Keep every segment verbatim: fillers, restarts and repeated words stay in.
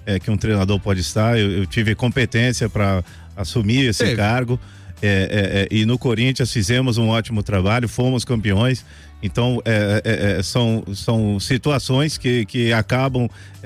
é, que um treinador pode estar. Eu, eu tive competência para assumir esse Teve. cargo. É, é, é, e no Corinthians fizemos um ótimo trabalho, fomos campeões. Então é, é, é, são, são situações que, que acabam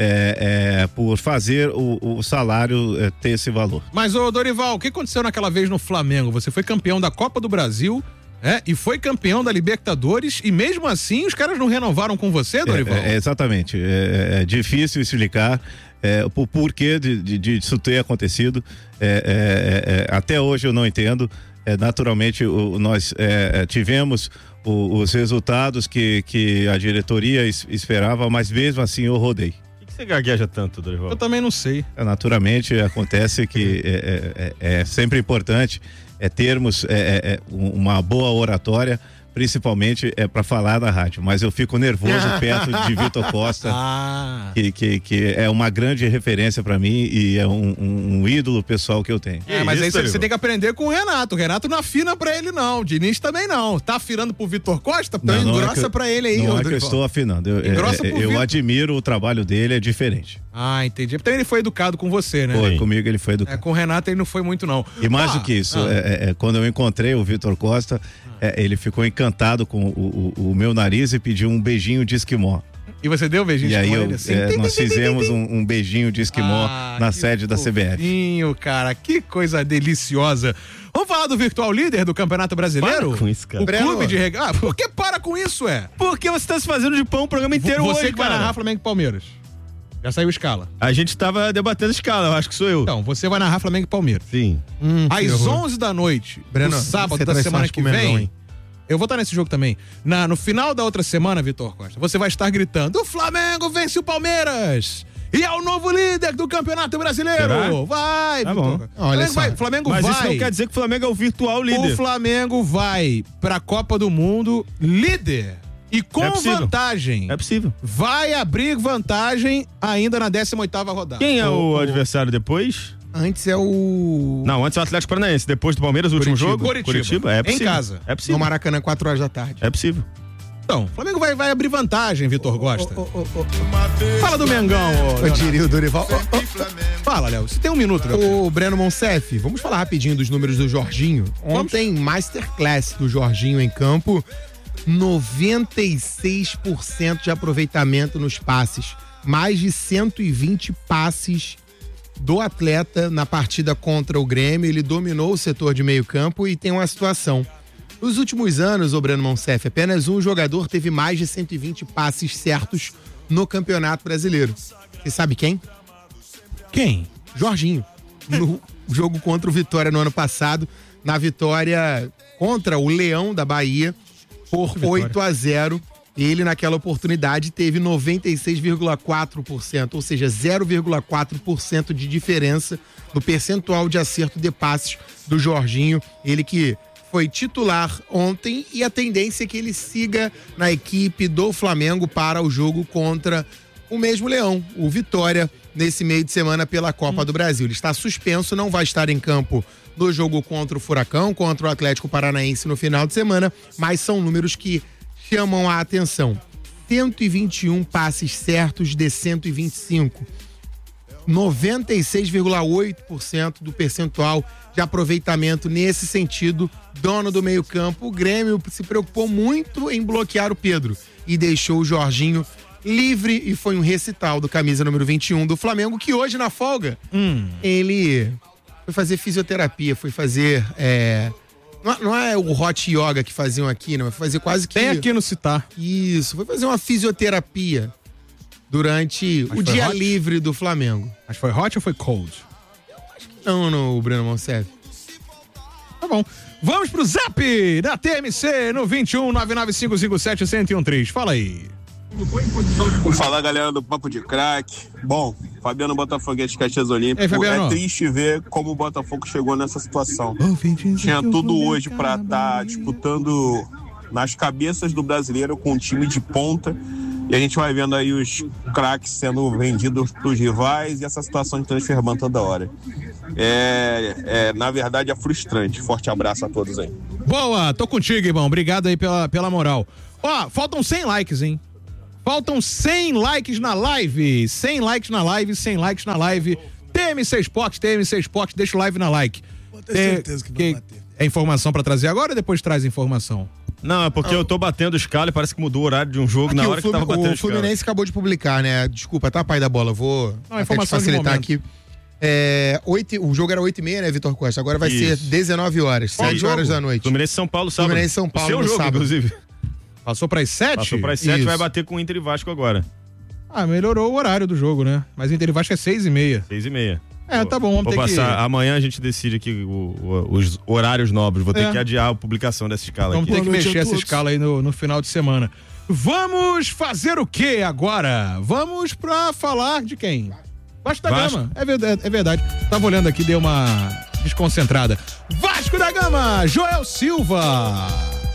é, é, por fazer o, o salário é, ter esse valor. Mas ô Dorival, o que aconteceu naquela vez no Flamengo? Você foi campeão da Copa do Brasil, é, e foi campeão da Libertadores, e mesmo assim os caras não renovaram com você, Dorival? É, é, exatamente, é, é difícil explicar É, o porquê de, de, de isso ter acontecido. É, é, é, até hoje eu não entendo. É, naturalmente o, nós é, tivemos o, os resultados que, que a diretoria es, esperava, mas mesmo assim eu rodei. Por que você gagueja tanto, Dorival? Eu também não sei. É, naturalmente acontece que é, é, é sempre importante é, termos é, é, uma boa oratória, principalmente é para falar na rádio, mas eu fico nervoso perto de Vitor Costa, ah. que, que, que é uma grande referência para mim e é um, um, um ídolo pessoal que eu tenho. É, mas isso, aí você tem que aprender com o Renato. O Renato não afina pra ele não, o Diniz também não. Tá afinando pro Vitor Costa? Então não, engrossa não é pra ele aí. Não é que eu estou afinando, eu, é, eu Vitor. admiro o trabalho dele, é diferente. Ah, entendi. Então ele foi educado com você, né? Foi, Sim. comigo ele foi educado. É, com o Renato ele não foi muito não. E mais ah, do que isso, ah. é, é, quando eu encontrei o Vitor Costa, é, ele ficou encantado com o, o, o meu nariz e pediu um beijinho de esquimó. E você deu um beijinho de esquimó? E aí eu, assim? é, nós fizemos um, um beijinho de esquimó ah, na sede da C B F. Fofinho, cara, que coisa deliciosa. Vamos falar do virtual líder do Campeonato Brasileiro? Para com isso, cara. O Breno. Clube de rega... Ah, por que para com isso, é? Porque você tá se fazendo de pão o programa inteiro você hoje, Você que vai narrar Flamengo e Palmeiras. Já saiu escala. A gente tava debatendo escala, eu acho que sou eu. Então, você vai narrar Flamengo e Palmeiras. Sim. Hum, Às onze da noite, Breno, no sábado da semana que vem... Hein? Eu vou estar nesse jogo também. Na, no final da outra semana, Vitor Costa, você vai estar gritando: o Flamengo vence o Palmeiras! E é o novo líder do Campeonato Brasileiro! Será? Vai, tá Vitor. Bom. Olha Flamengo vai, Flamengo Mas vai. isso não quer dizer que o Flamengo é o virtual líder. O Flamengo vai pra Copa do Mundo líder. E com é vantagem. É possível. Vai abrir vantagem ainda na décima oitava rodada. Quem é o, o adversário depois? Antes é o... Não, antes é o Atlético Paranaense. Depois do Palmeiras, o último jogo? Curitiba. Curitiba. É possível. Em casa. É possível. No Maracanã, quatro horas da tarde. É possível. Então, o Flamengo vai, vai abrir vantagem, Vitor Costa. Oh, oh, oh, oh. Fala do Mengão, ô. Eu diria o Dorival. Oh, oh, oh. Fala, Léo. Você tem um minuto, Léo. Ô, Breno Monsef, vamos falar rapidinho dos números do Jorginho. Ontem, vamos. Masterclass do Jorginho em campo. noventa e seis por cento de aproveitamento nos passes. Mais de cento e vinte passes do atleta na partida contra o Grêmio. Ele dominou o setor de meio campo e tem uma situação. Nos últimos anos, ô Breno Monsef, apenas um jogador teve mais de cento e vinte passes certos no Campeonato Brasileiro. Você sabe quem? Quem? Jorginho. No jogo contra o Vitória no ano passado, na vitória contra o Leão da Bahia, por oito a zero. Ele, naquela oportunidade, teve noventa e seis vírgula quatro por cento, ou seja, zero vírgula quatro por cento de diferença no percentual de acerto de passes do Jorginho. Ele que foi titular ontem e a tendência é que ele siga na equipe do Flamengo para o jogo contra o mesmo Leão, o Vitória, nesse meio de semana pela Copa hum. do Brasil. Ele está suspenso, não vai estar em campo no jogo contra o Furacão, contra o Atlético Paranaense no final de semana, mas são números que chamam a atenção. cento e vinte e um passes certos de cento e vinte e cinco. noventa e seis vírgula oito por cento do percentual de aproveitamento nesse sentido. Dono do meio-campo, o Grêmio se preocupou muito em bloquear o Pedro e deixou o Jorginho livre, e foi um recital do camisa número vinte e um do Flamengo, que hoje na folga hum. ele foi fazer fisioterapia, foi fazer é, Não, não é o hot yoga que faziam aqui, não. Foi fazer quase que... Tem aqui no Citar. Isso. Foi fazer uma fisioterapia durante Mas o dia hot? livre do Flamengo. Mas foi hot ou foi cold? Acho que não, no Breno Monsef. Tá bom. Vamos pro Zap da T M C no vinte e um, nove nove cinco cinco sete, um zero um três. Fala aí. Vamos falar, galera, do Papo de Craque. Bom, Fabiano Botafoguense de Caxias Olímpico. Ei, é triste ver como o Botafogo chegou nessa situação. Tinha tudo hoje para estar tá disputando nas cabeças do brasileiro com um time de ponta. E a gente vai vendo aí os craques sendo vendidos para os rivais e essa situação de transferban toda hora. É, é, na verdade, é frustrante. Forte abraço a todos aí. Boa, tô contigo, irmão. Obrigado aí pela, pela moral. Ó, faltam cem likes, hein? Faltam cem likes na live. cem likes na live, cem likes na live. T M C Sport, T M C Sport, deixa o live na like. Pode ter certeza que vai bater. É informação pra trazer agora ou depois traz informação? Não, é porque ah. eu tô batendo escala e parece que mudou o horário de um jogo aqui, na hora que tava batendo escala. O Fluminense acabou de publicar, né? Desculpa, tá, pai da bola? Vou Não, informação te facilitar aqui. É, oito, o jogo era oito e meia, né, Vitor Costa? Agora vai Isso. ser dezenove horas, sete horas da noite. Fluminense São Paulo sábado. Fluminense São Paulo Seu jogo, sábado. inclusive. Passou pras sete? Passou pras sete, vai bater com o Inter e Vasco agora. Ah, melhorou o horário do jogo, né? Mas o Inter e Vasco é seis e meia. Seis e meia. É, tá bom, vamos Vou ter passar, que... amanhã a gente decide aqui o, o, os horários nobres. Vou ter é. que adiar a publicação dessa escala vamos aqui. Vamos ter que mexer essa escala aí no, no final de semana. Vamos fazer o que agora? Vamos pra falar de quem? Vasco da Vasco. Gama. É verdade, é verdade. Tava olhando aqui, deu uma desconcentrada. Vasco da Gama, Joel Silva.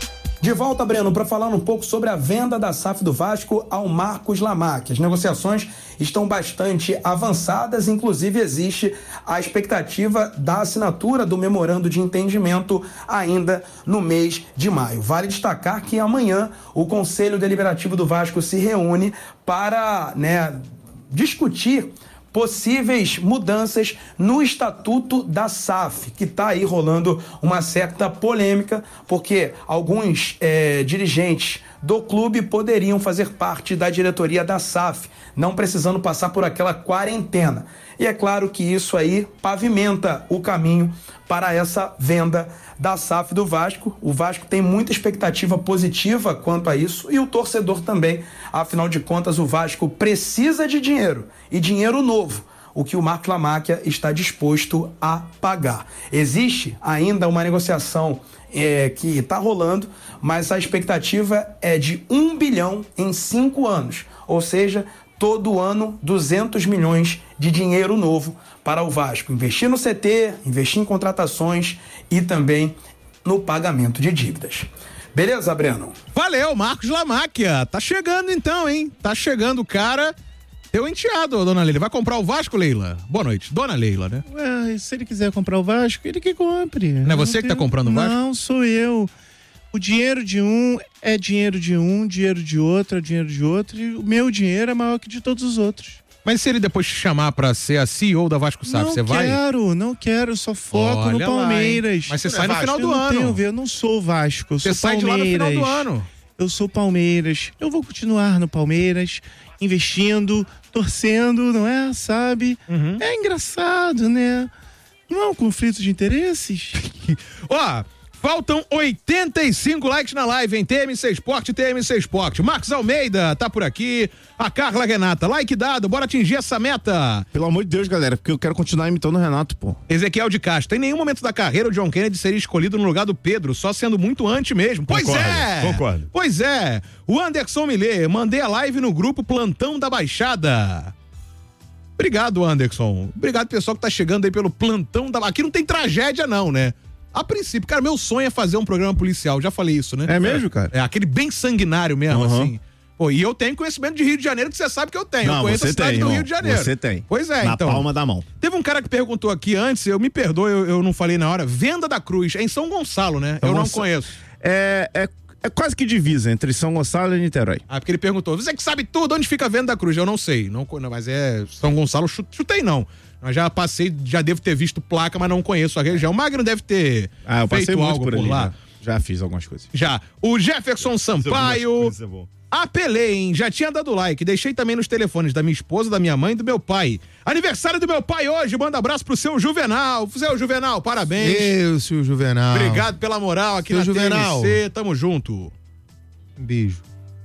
De volta, Breno, para falar um pouco sobre a venda da S A F do Vasco ao Marcos Lamaque. As negociações estão bastante avançadas, inclusive existe a expectativa da assinatura do memorando de entendimento ainda no mês de maio. Vale destacar que amanhã o Conselho Deliberativo do Vasco se reúne para, né, discutir possíveis mudanças no estatuto da S A F, que está aí rolando uma certa polêmica, porque alguns é, dirigentes do clube poderiam fazer parte da diretoria da S A F, não precisando passar por aquela quarentena. E é claro que isso aí pavimenta o caminho para essa venda da S A F do Vasco. O Vasco tem muita expectativa positiva quanto a isso e o torcedor também. Afinal de contas, o Vasco precisa de dinheiro e dinheiro novo, o que o Marcos Lamaque está disposto a pagar. Existe ainda uma negociação é, que está rolando, mas a expectativa é de um bilhão em cinco anos, ou seja, todo ano duzentos milhões de dinheiro novo para o Vasco. Investir no C T, investir em contratações e também no pagamento de dívidas. Beleza, Breno? Valeu, Marcos Lamáquia. Tá chegando então, hein? Tá chegando o cara. Teu enteado, dona Leila. Vai comprar o Vasco, Leila? Boa noite. Dona Leila, né? Ué, se ele quiser comprar o Vasco, ele que compre. Não é você não que tá comprando o Vasco? Não, sou eu. O dinheiro de um é dinheiro de um, dinheiro de outro é dinheiro de outro, e o meu dinheiro é maior que de todos os outros. Mas se ele depois te chamar pra ser a C E O da Vasco S A F, você vai? Não quero, não quero, só foco Olha no Palmeiras. Lá, mas você sai no final do ano. Tenho a ver, eu não sou Vasco, eu você sou Palmeiras. Você sai de lá no final do ano. Eu sou Palmeiras, eu vou continuar no Palmeiras, investindo, torcendo, não é? Sabe? Uhum. É engraçado, né? Não é um conflito de interesses? Ó... Faltam oitenta e cinco likes na live, hein? T M C Sport, T M C Sport. Marcos Almeida tá por aqui. A Carla Renata, like dado, bora atingir essa meta. Pelo amor de Deus, galera, porque eu quero continuar imitando o Renato, pô. Ezequiel de Castro, em nenhum momento da carreira o John Kennedy seria escolhido no lugar do Pedro, só sendo muito antes mesmo. Pois concordo, é! Concordo. Pois é. O Anderson Millet, mandei a live no grupo Plantão da Baixada. Obrigado, Anderson. Obrigado, pessoal que tá chegando aí pelo Plantão da Baixada. Aqui não tem tragédia não, né? A princípio, cara, meu sonho é fazer um programa policial, já falei isso, né? É mesmo, cara? É, aquele bem sanguinário mesmo, uhum. assim. Pô, e eu tenho conhecimento de Rio de Janeiro, que você sabe que eu tenho. Não, eu conheço você a cidade tem, do irmão. Rio de Janeiro. Você tem. Pois é, Na então. Na palma da mão. Teve um cara que perguntou aqui antes, eu me perdoe, eu, eu não falei na hora, Venda da Cruz, é em São Gonçalo, né? São eu não Gonçalo. conheço. É, é, é quase que divisa entre São Gonçalo e Niterói. Ah, porque ele perguntou, você que sabe tudo, onde fica a Venda da Cruz? Eu não sei, não, mas é São Gonçalo, chutei não. Eu já passei, já devo ter visto placa, mas não conheço a região. O Magno deve ter ah, eu feito passei algo por, por ali, lá. Já. já fiz algumas coisas. Já. O Jefferson Sampaio. Apelei, hein? Já tinha dado like. Deixei também nos telefones da minha esposa, da minha mãe e do meu pai. Aniversário do meu pai hoje. Manda abraço pro seu Juvenal. Seu Juvenal, parabéns. Eu, seu Juvenal. Obrigado pela moral aqui seu na Juvenal. T M C. Tamo junto. Um beijo.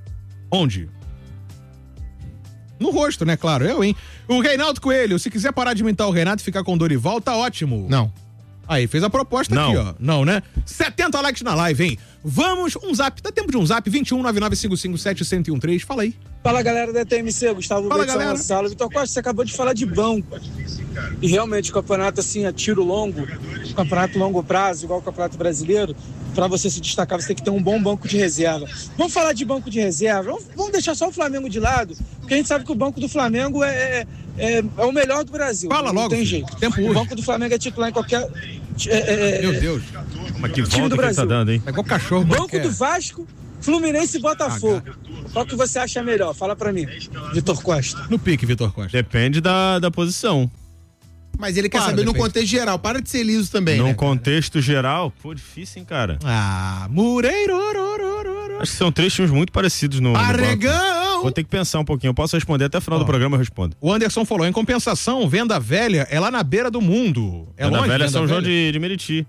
Onde? No rosto, né? Claro, eu, hein? O Reinaldo Coelho, se quiser parar de imitar o Renato e ficar com Dorival, tá ótimo. Não. Aí, fez a proposta Não. aqui, ó. Não, né? setenta likes na live, hein? Vamos, um zap. Dá tempo de um zap? vinte e um, nove nove cinco cinco sete, zero zero um três. Fala aí. Fala, galera da T M C. Gustavo Fala, Beto galera. Sala. Vitor Costa, você acabou de falar de banco. E realmente, o campeonato, assim, a tiro longo, o campeonato longo prazo, igual o campeonato brasileiro, pra você se destacar, você tem que ter um bom banco de reserva. Vamos falar de banco de reserva? Vamos, vamos deixar só o Flamengo de lado, porque a gente sabe que o banco do Flamengo é, é, é o melhor do Brasil. Fala não logo, tem filho. jeito. Tempo o hoje. banco do Flamengo é titular em qualquer... É, é, Meu Deus. Mas que time volta do que ele tá Brasil. dando, hein? É igual cachorro. Banco quer. do Vasco, Fluminense e Botafogo. Qual que você acha melhor? Fala pra mim, Vitor Costa. No pique, Vitor Costa. Depende da, da posição. Mas ele quer Claro, saber no depende. contexto geral. Para de ser liso também, Num né? contexto geral, pô, difícil, hein, cara? Ah, Mureiro. Acho que são três times muito parecidos no. no Arregão! banco. Vou ter que pensar um pouquinho. Eu posso responder até o final Ó. do programa, eu respondo. O Anderson falou, em compensação, Venda Velha é lá na beira do mundo. É Venda longe, Velha é Venda São João Velha? de, de Meriti.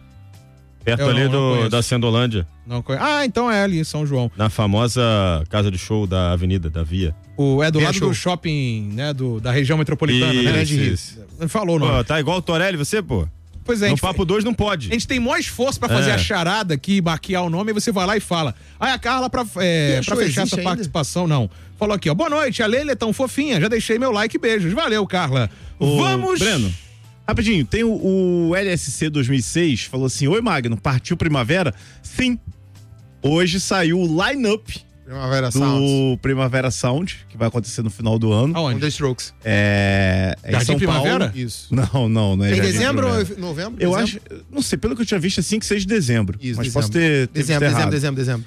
Perto Eu ali não- não do, conheço. da Cendolândia. Não conhe- Ah, então é ali, São João. Na famosa casa de show da avenida, da Via. O, é do Via lado Show. do shopping, né, do, da região metropolitana, né? Isso, De Rio. isso. Não falou o nome. Pô, tá igual o Torelli, você, pô? Pois é, a No gente, Papo dois não pode. a gente tem maior esforço pra fazer É. a charada aqui, baquear o nome, e você vai lá e fala. Aí a Carla, pra, é, E pra achou, fechar existe essa ainda? participação, não. Falou aqui, ó, boa noite, a Leila é tão fofinha, já deixei meu like e beijos. Valeu, Carla. Ô, Vamos... Breno, rapidinho, tem o, o L S C dois mil e seis, falou assim, oi Magno, partiu primavera? Sim, hoje saiu o line-up Primavera do Sound. Primavera Sound, que vai acontecer no final do ano. Com Aonde? The Strokes. É, é em Jardim São Primavera? Paulo. Isso. Não, não, não é Em Jardim dezembro ou Primavera. novembro? Eu Dezembro? acho, não sei, pelo que eu tinha visto, é cinco, seis de dezembro. Isso, mas dezembro. posso ter, ter Dezembro, visto dezembro, errado. dezembro, dezembro.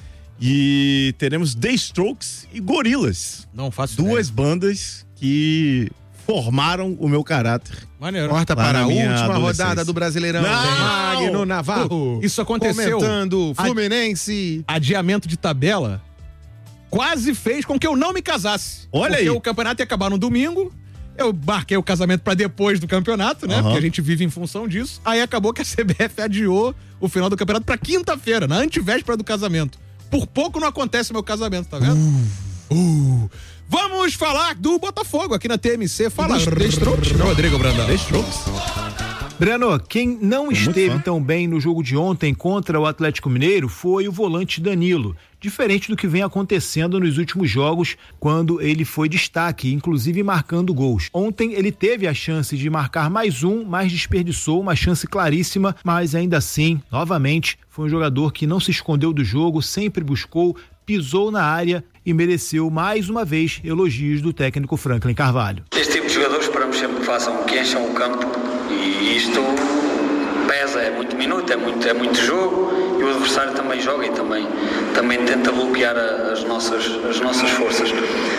E teremos The Strokes e Gorillaz. Não faço Duas ideia. bandas que formaram o meu caráter. Maneiro. Corta Lá para na a minha última adolescência. rodada do Brasileirão. Não! Magno Navarro. Isso aconteceu. Comentando Fluminense. Adiamento de tabela quase fez com que eu não me casasse. Olha porque aí. o campeonato ia acabar no domingo. Eu marquei o casamento pra depois do campeonato, né? Aham. Porque a gente vive em função disso. Aí acabou que a C B F adiou o final do campeonato pra quinta-feira, na antivéspera do casamento. Por pouco não acontece o meu casamento, tá vendo? Uh. Vamos falar do Botafogo aqui na T M C. Fala, The Strokes, não? Rodrigo Brandão. The Strokes. Breno, quem não esteve fã. tão bem no jogo de ontem contra o Atlético Mineiro foi o volante Danilo. Diferente do que vem acontecendo nos últimos jogos, quando ele foi destaque, inclusive marcando gols. Ontem ele teve a chance de marcar mais um, mas desperdiçou uma chance claríssima, mas ainda assim, novamente, foi um jogador que não se escondeu do jogo, sempre buscou, pisou na área e mereceu mais uma vez elogios do técnico Franklin Carvalho. Este tipo de jogadores esperamos sempre que façam, que encham o campo, e isto pesa, é muito minuto, é muito, é muito jogo, e o adversário também joga e também, também tenta bloquear a- as nossas, as nossas forças.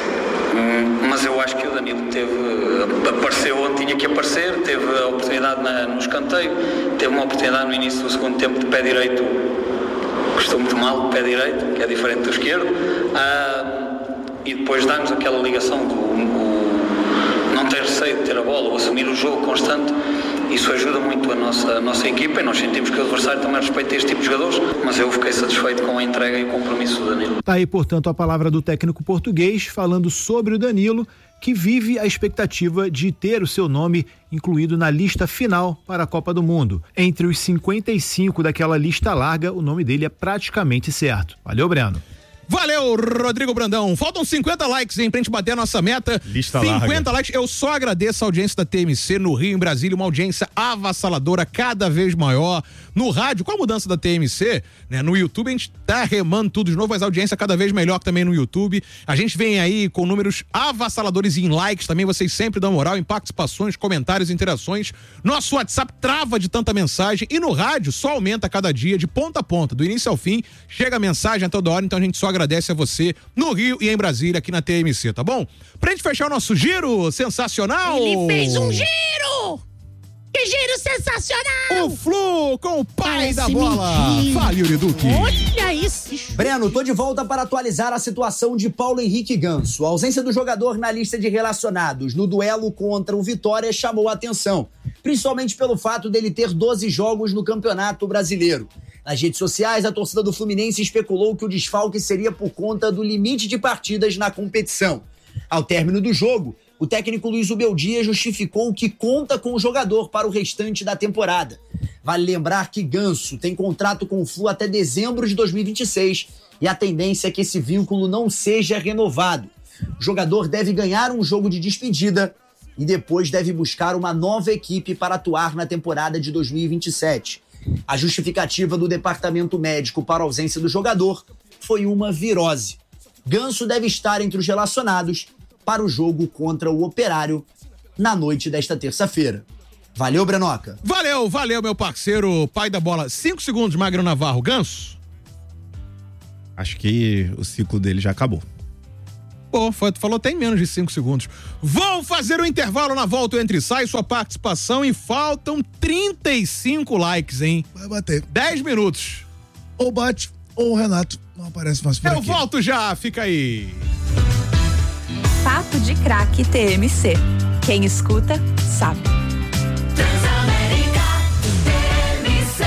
Hum, Mas eu acho que o Danilo teve, apareceu onde tinha que aparecer, teve a oportunidade na, no escanteio, teve uma oportunidade no início do segundo tempo de pé direito, que estou muito mal, de pé direito, que é diferente do esquerdo, ah, e depois dá-nos aquela ligação do o, não ter receio de ter a bola, ou assumir o jogo constante. Isso ajuda muito a nossa, a nossa equipa, e nós sentimos que o adversário também respeita este tipo de jogadores, mas eu fiquei satisfeito com a entrega e o compromisso do Danilo. Tá aí, portanto, a palavra do técnico português falando sobre o Danilo, que vive a expectativa de ter o seu nome incluído na lista final para a Copa do Mundo. Entre os cinquenta e cinco daquela lista larga, o nome dele é praticamente certo. Valeu, Breno. Valeu, Rodrigo Brandão. Faltam cinquenta likes, hein, pra gente bater a nossa meta. Lista cinquenta larga. likes. Eu só agradeço a audiência da T M C no Rio, em Brasília, uma audiência avassaladora, cada vez maior. No rádio, com a mudança da T M C, né, no YouTube, a gente tá remando tudo de novo, mas a audiência cada vez melhor também no YouTube. A gente vem aí com números avassaladores em likes também, vocês sempre dão moral, em participações, comentários, interações. Nosso WhatsApp trava de tanta mensagem, e no rádio só aumenta a cada dia, de ponta a ponta, do início ao fim, chega a mensagem a toda hora, então a gente só agradece a você no Rio e em Brasília, aqui na T M C, tá bom? Pra gente fechar o nosso giro sensacional... Ele fez um giro! Que giro sensacional! O Flu com o pai Parece da bola. mentira. Fale, Yuri Duque. Olha esse... Breno, tô de volta para atualizar a situação de Paulo Henrique Ganso. A ausência do jogador na lista de relacionados no duelo contra o Vitória chamou a atenção, principalmente pelo fato dele ter doze jogos no Campeonato Brasileiro. Nas redes sociais, a torcida do Fluminense especulou que o desfalque seria por conta do limite de partidas na competição. Ao término do jogo, o técnico Luiz Ubeldia justificou que conta com o jogador para o restante da temporada. Vale lembrar que Ganso tem contrato com o Flu até dezembro de dois mil e vinte e seis e a tendência é que esse vínculo não seja renovado. O jogador deve ganhar um jogo de despedida e depois deve buscar uma nova equipe para atuar na temporada de dois mil e vinte e sete. A justificativa do departamento médico para a ausência do jogador foi uma virose. Ganso deve estar entre os relacionados para o jogo contra o Operário na noite desta terça-feira. Valeu, Brenoca. Valeu, valeu, meu parceiro, pai da bola. Cinco segundos, Magno Navarro. Ganso? Acho que o ciclo dele já acabou. Acabou, foi, tu falou até em menos de cinco segundos. Vou fazer o um intervalo na volta entre sai sua participação e faltam trinta e cinco likes, hein? Vai bater. dez minutos. Ou bate, ou o Renato não aparece mais por Eu aqui. volto já, fica aí. Papo de Craque T M C. Quem escuta, sabe. Transamérica T M C.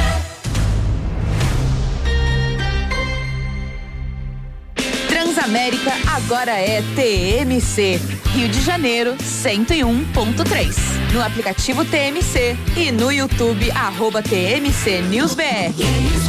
Transamérica agora é T M C. Rio de Janeiro, cento e um ponto três. No aplicativo T M C e no YouTube, arroba T M C News B R.